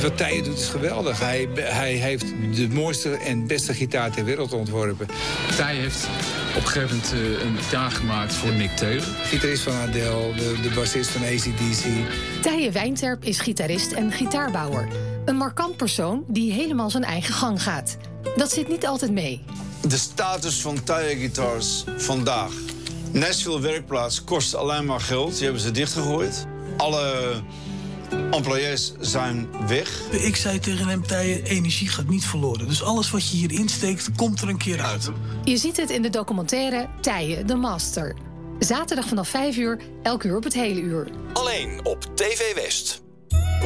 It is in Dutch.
Wat Tije doet is geweldig. Hij heeft de mooiste en beste gitaar ter wereld ontworpen. Tije heeft op een gegeven moment een gitaar gemaakt voor Mick Taylor. Gitarist van Adele, de bassist van AC/DC. Tije Wijnterp is gitarist en gitaarbouwer. Een markant persoon die helemaal zijn eigen gang gaat. Dat zit niet altijd mee. De status van Tije Guitars vandaag. Nashville Werkplaats kost alleen maar geld. Die hebben ze dichtgegooid. Alle employés zijn weg. Ik zei tegen hem, Tije, energie gaat niet verloren. Dus alles wat je hier insteekt, komt er een keer uit. Je ziet het in de documentaire Tije, de Master. Zaterdag vanaf 5 uur, elk uur op het hele uur. Alleen op TV West.